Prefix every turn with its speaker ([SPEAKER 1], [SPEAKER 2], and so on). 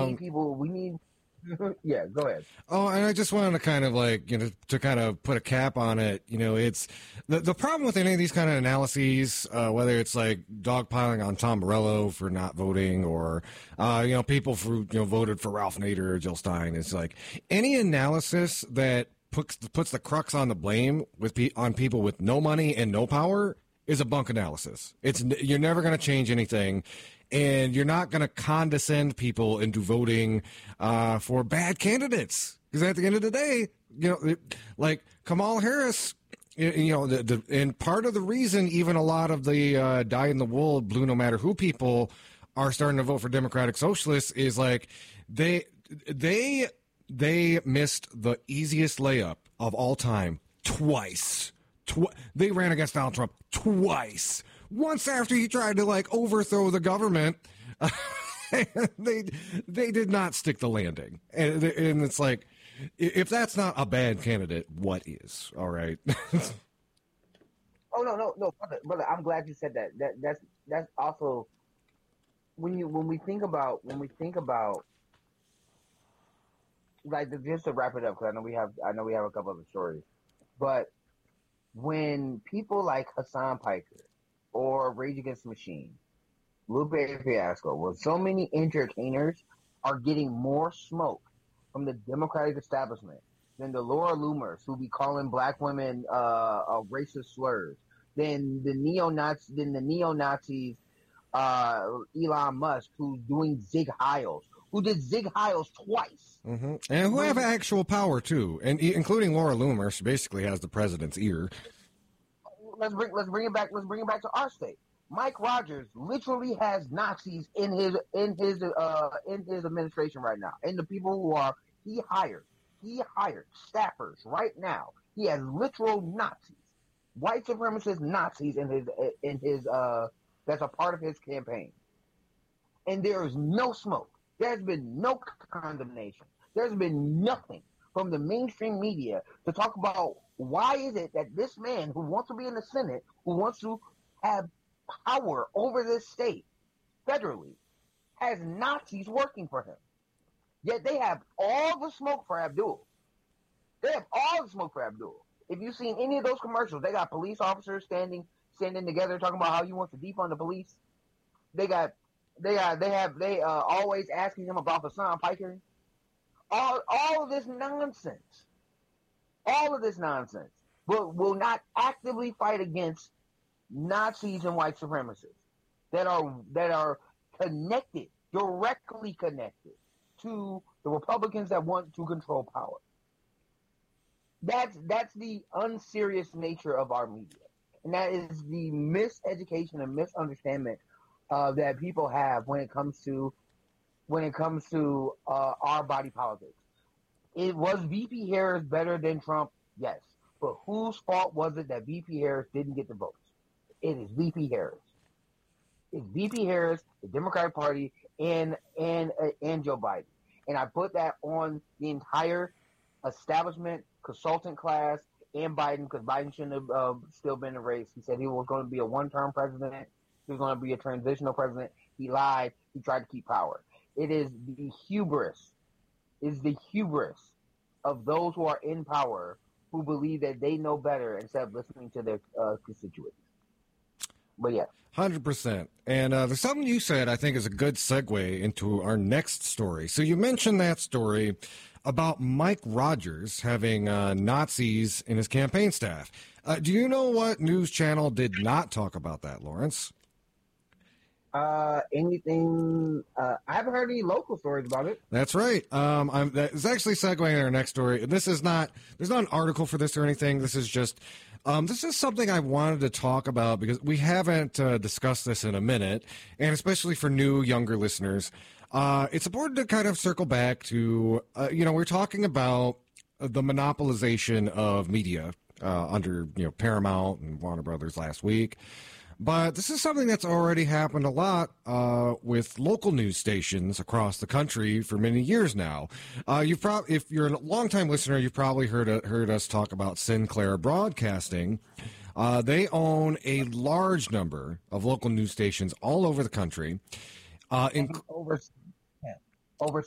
[SPEAKER 1] need people. We need. Yeah, go ahead.
[SPEAKER 2] Oh, and I just wanted to kind of to kind of put a cap on it. It's the problem with any of these kind of analyses, whether it's like dogpiling on Tom Morello for not voting or, people for, voted for Ralph Nader or Jill Stein. It's like any analysis that puts the crux on the blame on people with no money and no power is a bunk analysis. You're never going to change anything. And you're not going to condescend people into voting for bad candidates. Because at the end of the day, like Kamala Harris, and part of the reason even a lot of the dyed-in-the-wool blue no matter who people are starting to vote for Democratic Socialists is like they missed the easiest layup of all time twice. They ran against Donald Trump twice. Once after he tried to overthrow the government, they did not stick the landing, and it's like, if that's not a bad candidate, what is? All right.
[SPEAKER 1] Oh no, brother. I'm glad you said that. That's also when we think about just to wrap it up, because I know we have a couple other stories, but when people like Hassan Piker or Rage Against the Machine, Lupe Fiasco, well, so many entertainers are getting more smoke from the Democratic establishment than the Laura Loomers who be calling black women racist slurs, than the neo-Nazis, Elon Musk, who's doing Zig Heils, who did Zig Heils twice.
[SPEAKER 2] Mm-hmm. And who have actual power, too, and including Laura Loomer. She basically has the president's ear.
[SPEAKER 1] Let's bring it back to our state. Mike Rogers literally has Nazis in his administration right now, and the people who he hired staffers right now. He has literal Nazis, white supremacist Nazis in his that's a part of his campaign. And there is no smoke. There's been no condemnation. There's been nothing from the mainstream media to talk about why is it that this man who wants to be in the Senate, who wants to have power over this state federally, has Nazis working for him. Yet they have all the smoke for Abdul. If you've seen any of those commercials, they got police officers standing together talking about how he wants to defund the police. They always asking him about Hassan Piker. All of this nonsense. But will not actively fight against Nazis and white supremacists that are directly connected to the Republicans that want to control power. That's the unserious nature of our media. And that is the miseducation and misunderstanding that people have when it comes to our body politics. It was VP Harris better than Trump? Yes. But whose fault was it that VP Harris didn't get the votes? It is VP Harris. It's VP Harris, the Democratic Party, and Joe Biden. And I put that on the entire establishment, consultant class, and Biden, because Biden shouldn't have still been in the race. He said he was going to be a one-term president. He was going to be a transitional president. He lied. He tried to keep power. It is the hubris. Of those who are in power who believe that they know better instead of listening to their constituents. But yeah.
[SPEAKER 2] 100%. And there's something you said I think is a good segue into our next story. So you mentioned that story about Mike Rogers having Nazis in his campaign staff. Do you know what news channel did not talk about that, Lawrence?
[SPEAKER 1] Anything? I haven't heard any local stories about it.
[SPEAKER 2] That's right. It's actually segueing in our next story. There's not an article for this or anything. This is just, this is something I wanted to talk about because we haven't discussed this in a minute, and especially for new, younger listeners, it's important to kind of circle back to, we're talking about the monopolization of media under, Paramount and Warner Brothers last week. But this is something that's already happened a lot with local news stations across the country for many years now. If you're a longtime listener, you've probably heard us talk about Sinclair Broadcasting. They own a large number of local news stations all over the country.
[SPEAKER 1] Over